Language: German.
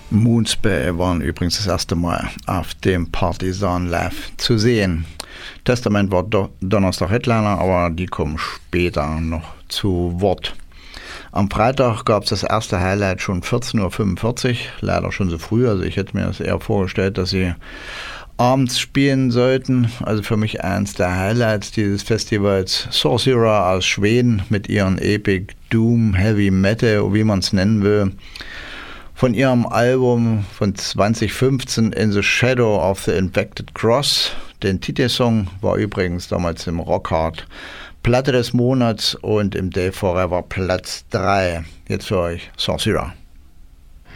Moonspell waren übrigens das erste Mal auf dem Partisan Live zu sehen. Testament war Donnerstag Headliner, aber die kommen später noch zu Wort. Am Freitag gab es das erste Highlight schon 14:45 Uhr, leider schon so früh. Also ich hätte mir das eher vorgestellt, dass sie abends spielen sollten. Also für mich eins der Highlights dieses Festivals. Sorcerer aus Schweden mit ihren Epic Doom, Heavy Metal, wie man es nennen will. Von ihrem Album von 2015 In the Shadow of the Infected Cross. Den Titelsong war übrigens damals im Rockhard Platte des Monats und im Day Forever Platz 3. Jetzt für euch Sorcerer.